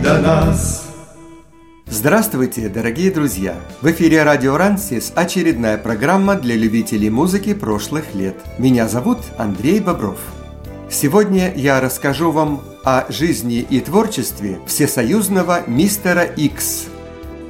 до нас. Здравствуйте, дорогие друзья! В эфире радио Рансис очередная программа для любителей музыки прошлых лет. Меня зовут Андрей Бобров. Сегодня я расскажу вам о жизни и творчестве всесоюзного мистера Икс,